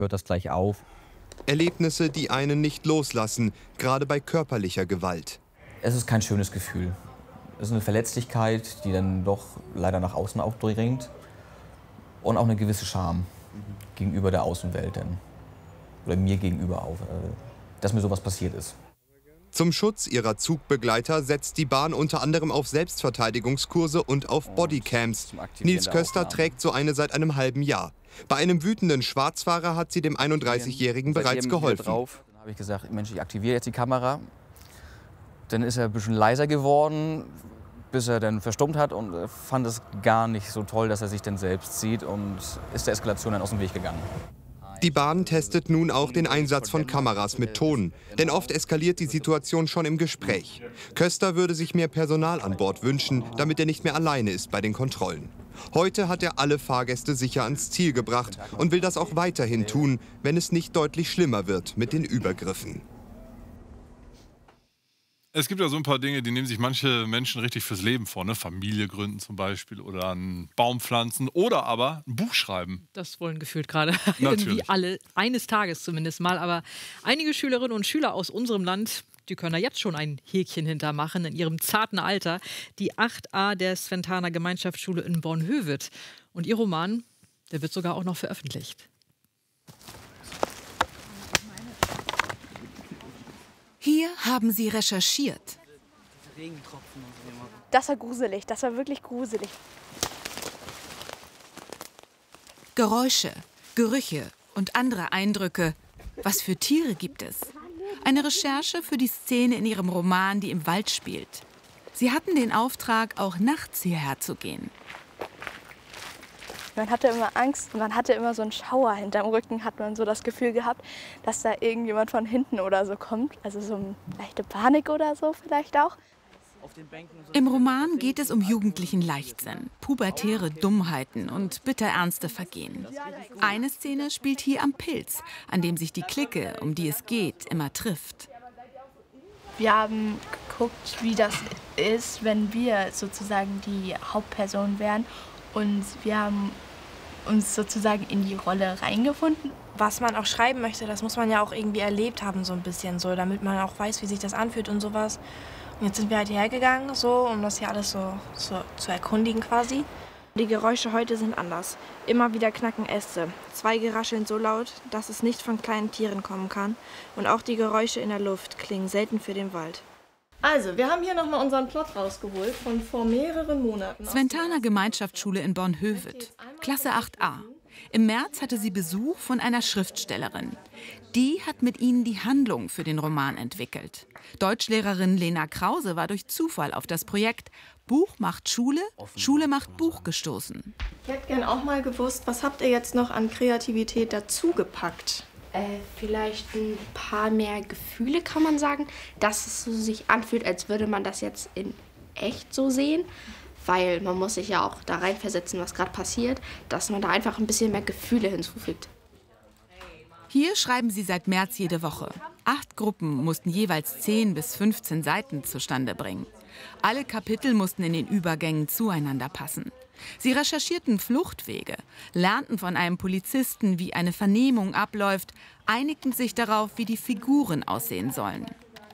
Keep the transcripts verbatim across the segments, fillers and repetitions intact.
Hört das gleich auf? Erlebnisse, die einen nicht loslassen, gerade bei körperlicher Gewalt. Es ist kein schönes Gefühl. Es ist eine Verletzlichkeit, die dann doch leider nach außen auch dringt. Und auch eine gewisse Scham mhm. gegenüber der Außenwelt. Denn, oder mir gegenüber auch, dass mir sowas passiert ist. Zum Schutz ihrer Zugbegleiter setzt die Bahn unter anderem auf Selbstverteidigungskurse und auf Bodycams. Nils Köster trägt so eine seit einem halben Jahr. Bei einem wütenden Schwarzfahrer hat sie dem einunddreißigjährigen bereits geholfen. Dann habe ich gesagt, Mensch, ich aktiviere jetzt die Kamera. Dann ist er ein bisschen leiser geworden, bis er dann verstummt hat und fand es gar nicht so toll, dass er sich dann selbst sieht und ist der Eskalation dann aus dem Weg gegangen. Die Bahn testet nun auch den Einsatz von Kameras mit Ton. Denn oft eskaliert die Situation schon im Gespräch. Köster würde sich mehr Personal an Bord wünschen, damit er nicht mehr alleine ist bei den Kontrollen. Heute hat er alle Fahrgäste sicher ans Ziel gebracht und will das auch weiterhin tun, wenn es nicht deutlich schlimmer wird mit den Übergriffen. Es gibt ja so ein paar Dinge, die nehmen sich manche Menschen richtig fürs Leben vor, ne? Familie gründen zum Beispiel oder einen Baum pflanzen oder aber ein Buch schreiben. Das wollen gefühlt gerade irgendwie alle, eines Tages zumindest mal. Aber einige Schülerinnen und Schüler aus unserem Land, die können da jetzt schon ein Häkchen hintermachen in ihrem zarten Alter. Die acht a der Sventana Gemeinschaftsschule in Bornhöved. Und ihr Roman, der wird sogar auch noch veröffentlicht. Hier haben sie recherchiert. Das war gruselig, das war wirklich gruselig. Geräusche, Gerüche und andere Eindrücke. Was für Tiere gibt es? Eine Recherche für die Szene in ihrem Roman, die im Wald spielt. Sie hatten den Auftrag, auch nachts hierher zu gehen. Man hatte immer Angst, man hatte immer so einen Schauer hinterm Rücken, hat man so das Gefühl gehabt, dass da irgendjemand von hinten oder so kommt. Also so eine leichte Panik oder so vielleicht auch. Im Roman geht es um jugendlichen Leichtsinn, pubertäre Dummheiten und bitterernste Vergehen. Eine Szene spielt hier am Pilz, an dem sich die Clique, um die es geht, immer trifft. Wir haben geguckt, wie das ist, wenn wir sozusagen die Hauptperson wären. Und wir haben uns sozusagen in die Rolle reingefunden. Was man auch schreiben möchte, das muss man ja auch irgendwie erlebt haben, so ein bisschen, so, damit man auch weiß, wie sich das anfühlt und sowas. Und jetzt sind wir halt hierher gegangen, so, um das hier alles so, so zu erkundigen quasi. Die Geräusche heute sind anders. Immer wieder knacken Äste. Zweige rascheln so laut, dass es nicht von kleinen Tieren kommen kann. Und auch die Geräusche in der Luft klingen selten für den Wald. Also, wir haben hier nochmal unseren Plot rausgeholt von vor mehreren Monaten. Sventana Gemeinschaftsschule in Bornhöved, Klasse acht a. Im März hatte sie Besuch von einer Schriftstellerin. Die hat mit ihnen die Handlung für den Roman entwickelt. Deutschlehrerin Lena Krause war durch Zufall auf das Projekt Buch macht Schule, Schule macht Buch gestoßen. Ich hätte gern auch mal gewusst, was habt ihr jetzt noch an Kreativität dazugepackt? Äh, vielleicht ein paar mehr Gefühle, kann man sagen, dass es so sich anfühlt, als würde man das jetzt in echt so sehen, weil man muss sich ja auch da reinversetzen, was gerade passiert, dass man da einfach ein bisschen mehr Gefühle hinzufügt. Hier schreiben sie seit März jede Woche. Acht Gruppen mussten jeweils zehn bis fünfzehn Seiten zustande bringen. Alle Kapitel mussten in den Übergängen zueinander passen. Sie recherchierten Fluchtwege, lernten von einem Polizisten, wie eine Vernehmung abläuft, einigten sich darauf, wie die Figuren aussehen sollen.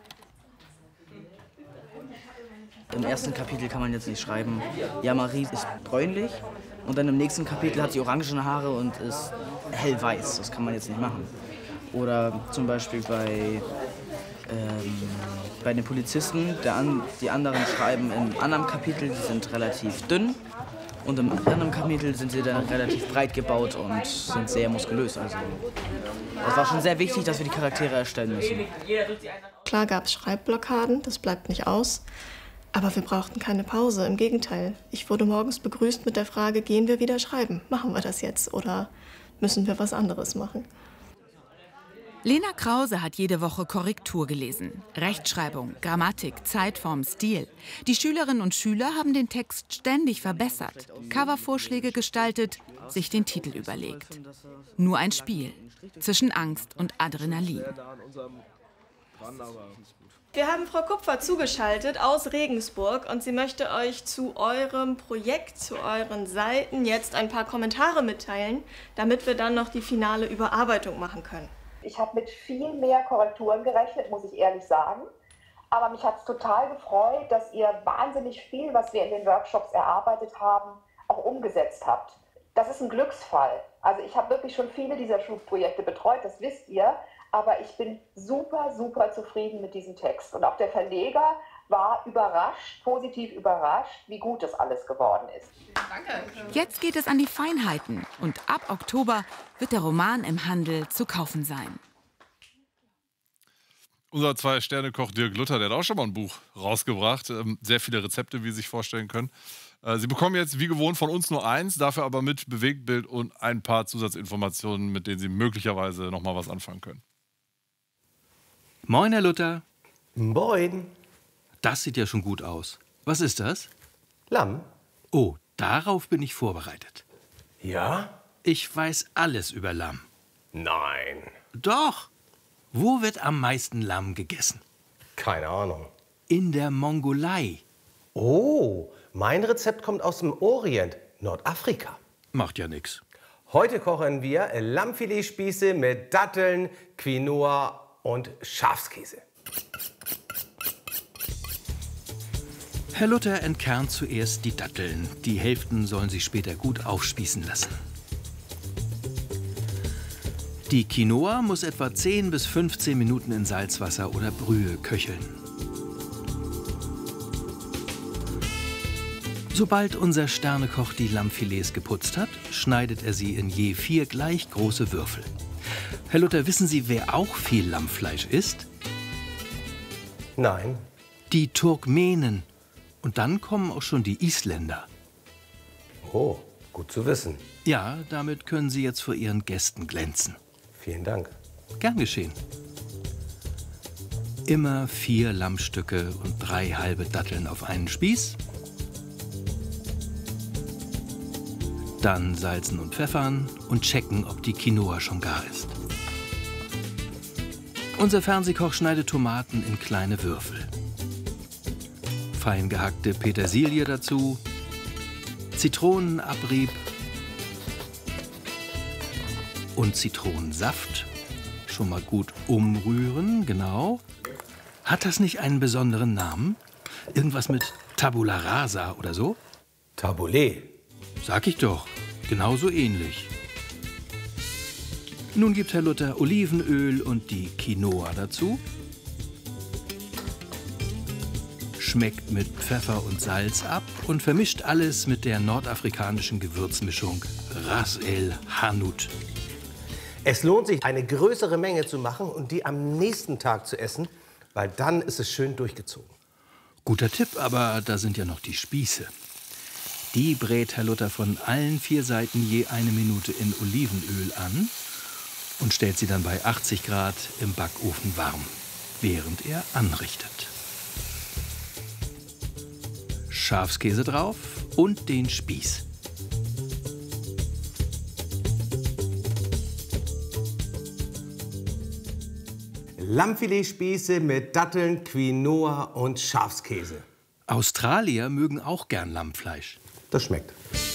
Im ersten Kapitel kann man jetzt nicht schreiben, ja, Marie ist bräunlich und dann im nächsten Kapitel hat sie orangene Haare und ist hellweiß. Das kann man jetzt nicht machen. Oder zum Beispiel bei, ähm, bei den Polizisten, der an, die anderen schreiben im anderen Kapitel, die sind relativ dünn. Und im anderen Kapitel sind sie dann relativ breit gebaut und sind sehr muskulös. Also es war schon sehr wichtig, dass wir die Charaktere erstellen müssen. Klar gab es Schreibblockaden, das bleibt nicht aus. Aber wir brauchten keine Pause, im Gegenteil. Ich wurde morgens begrüßt mit der Frage, gehen wir wieder schreiben? Machen wir das jetzt oder müssen wir was anderes machen? Lena Krause hat jede Woche Korrektur gelesen. Rechtschreibung, Grammatik, Zeitform, Stil. Die Schülerinnen und Schüler haben den Text ständig verbessert, Covervorschläge gestaltet, sich den Titel überlegt. Nur ein Spiel zwischen Angst und Adrenalin. Wir haben Frau Kupfer zugeschaltet aus Regensburg und sie möchte euch zu eurem Projekt, zu euren Seiten jetzt ein paar Kommentare mitteilen, damit wir dann noch die finale Überarbeitung machen können. Ich habe mit viel mehr Korrekturen gerechnet, muss ich ehrlich sagen. Aber mich hat es total gefreut, dass ihr wahnsinnig viel, was wir in den Workshops erarbeitet haben, auch umgesetzt habt. Das ist ein Glücksfall. Also ich habe wirklich schon viele dieser Schulprojekte betreut, das wisst ihr. Aber ich bin super, super zufrieden mit diesem Text. Und auch der Verleger war überrascht, positiv überrascht, wie gut das alles geworden ist. Danke. Jetzt geht es an die Feinheiten. Und ab Oktober wird der Roman im Handel zu kaufen sein. Unser Zwei-Sterne-Koch Dirk Luther, der hat auch schon mal ein Buch rausgebracht. Sehr viele Rezepte, wie Sie sich vorstellen können. Sie bekommen jetzt wie gewohnt von uns nur eins, dafür aber mit Bewegtbild und ein paar Zusatzinformationen, mit denen Sie möglicherweise noch mal was anfangen können. Moin, Herr Luther. Moin. Das sieht ja schon gut aus. Was ist das? Lamm. Oh, darauf bin ich vorbereitet. Ja? Ich weiß alles über Lamm. Nein. Doch. Wo wird am meisten Lamm gegessen? Keine Ahnung. In der Mongolei. Oh, mein Rezept kommt aus dem Orient, Nordafrika. Macht ja nix. Heute kochen wir Lammfiletspieße mit Datteln, Quinoa und Schafskäse. Herr Luther entkernt zuerst die Datteln. Die Hälften sollen sich später gut aufspießen lassen. Die Quinoa muss etwa zehn bis fünfzehn Minuten in Salzwasser oder Brühe köcheln. Sobald unser Sternekoch die Lammfilets geputzt hat, schneidet er sie in je vier gleich große Würfel. Herr Luther, wissen Sie, wer auch viel Lammfleisch isst? Nein. Die Turkmenen. Und dann kommen auch schon die Isländer. Oh, gut zu wissen. Ja, damit können Sie jetzt vor Ihren Gästen glänzen. Vielen Dank. Gern geschehen. Immer vier Lammstücke und drei halbe Datteln auf einen Spieß. Dann salzen und pfeffern und checken, ob die Quinoa schon gar ist. Unser Fernsehkoch schneidet Tomaten in kleine Würfel. Fein gehackte Petersilie dazu, Zitronenabrieb und Zitronensaft. Schon mal gut umrühren, genau. Hat das nicht einen besonderen Namen? Irgendwas mit Tabula rasa oder so? Tabbouleh. Sag ich doch, genauso ähnlich. Nun gibt Herr Luther Olivenöl und die Quinoa dazu. Schmeckt mit Pfeffer und Salz ab und vermischt alles mit der nordafrikanischen Gewürzmischung Ras El Hanout. Es lohnt sich, eine größere Menge zu machen und die am nächsten Tag zu essen, weil dann ist es schön durchgezogen. Guter Tipp, aber da sind ja noch die Spieße. Die brät Herr Luther von allen vier Seiten je eine Minute in Olivenöl an und stellt sie dann bei achtzig Grad im Backofen warm, während er anrichtet. Schafskäse drauf und den Spieß. Lammfiletspieße mit Datteln, Quinoa und Schafskäse. Australier mögen auch gern Lammfleisch. Das schmeckt.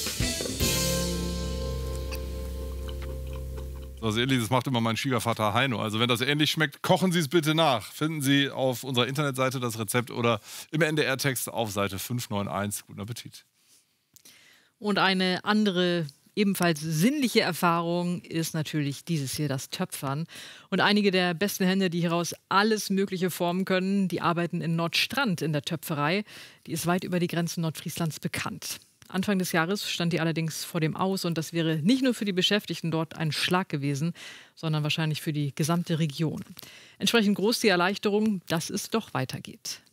Was Ähnliches macht immer mein Schwiegervater Heino. Also wenn das ähnlich schmeckt, kochen Sie es bitte nach. Finden Sie auf unserer Internetseite das Rezept oder im N D R-Text auf Seite fünf neun eins. Guten Appetit. Und eine andere, ebenfalls sinnliche Erfahrung ist natürlich dieses hier, das Töpfern. Und einige der besten Hände, die hieraus alles Mögliche formen können, die arbeiten in Nordstrand in der Töpferei. Die ist weit über die Grenzen Nordfrieslands bekannt. Anfang des Jahres stand die allerdings vor dem Aus und das wäre nicht nur für die Beschäftigten dort ein Schlag gewesen, sondern wahrscheinlich für die gesamte Region. Entsprechend groß die Erleichterung, dass es doch weitergeht.